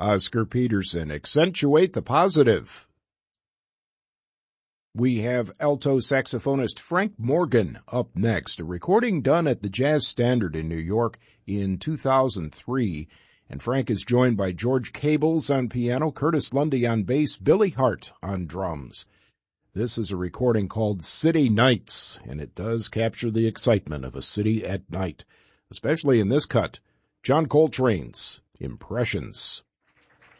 Oscar Peterson. Accentuate the positive. We have alto saxophonist Frank Morgan up next, a recording done at the Jazz Standard in New York in 2003. And Frank is joined by George Cables on piano, Curtis Lundy on bass, Billy Hart on drums. This is a recording called City Nights, and it does capture the excitement of a city at night, especially in this cut, John Coltrane's Impressions.